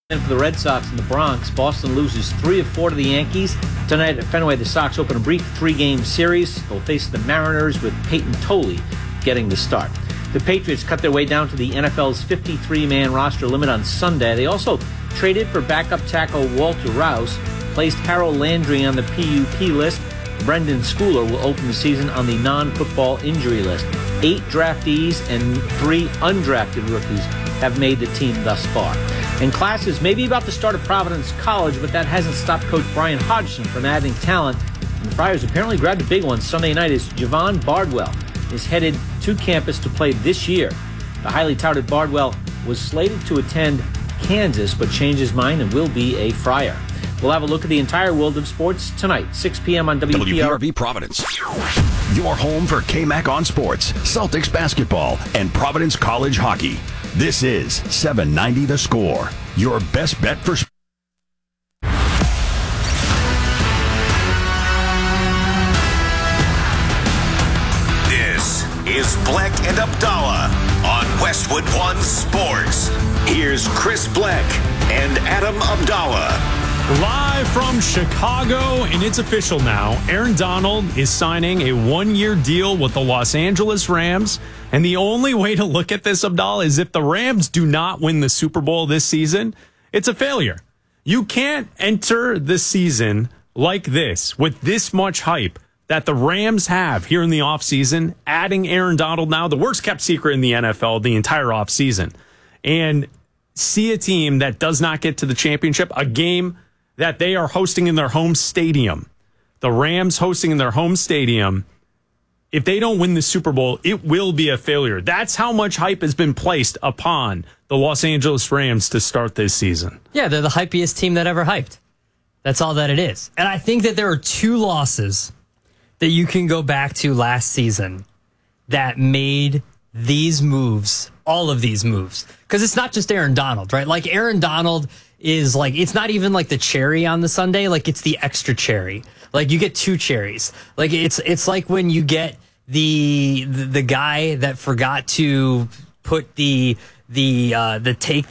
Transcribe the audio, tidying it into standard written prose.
And for the Red Sox in the Bronx, Boston loses 3 of 4 to the Yankees. Tonight at Fenway, the Sox open a brief 3-game series. They'll face the Mariners with Peyton Tolley getting the start. The Patriots cut their way down to the NFL's 53-man roster limit on Sunday. They also traded for backup tackle Walter Rouse, placed Harold Landry on the PUP list. Brendan Schooler will open the season on the non-football injury list. 8 draftees and 3 undrafted rookies have made the team thus far. And classes may be about to start at Providence College, but that hasn't stopped Coach Brian Hodgson from adding talent. And the Friars apparently grabbed a big one Sunday night as Javon Bardwell is headed to campus to play this year. The highly touted Bardwell was slated to attend Kansas, but changed his mind and will be a Friar. We'll have a look at the entire world of sports tonight, 6 p.m. on WPRV Providence. Your home for KMAC on sports, Celtics basketball, and Providence College hockey. This is 790 The Score, your best bet for sports. This is Bleck and Abdallah on Westwood One Sports. Here's Chris Bleck and Adam Abdallah. Live from Chicago, and it's official now. Aaron Donald is signing a 1-year deal with the Los Angeles Rams. And the only way to look at this, Abdallah, is if the Rams do not win the Super Bowl this season, it's a failure. You can't enter the season like this with this much hype that the Rams have here in the offseason, adding Aaron Donald now, the worst kept secret in the NFL the entire offseason, and see a team that does not get to the championship, a game that they are hosting in their home stadium. The Rams hosting in their home stadium. If they don't win the Super Bowl, it will be a failure. That's how much hype has been placed upon the Los Angeles Rams to start this season. Yeah, they're the hypiest team that ever hyped. That's all that it is. And I think that there are 2 losses that you can go back to last season that made these moves, all of these moves. Because it's not just Aaron Donald, right? Like Aaron Donald is like, it's not even like the cherry on the sundae, like it's the extra cherry. Like you get 2 cherries. Like it's like when you get the guy that forgot to put the take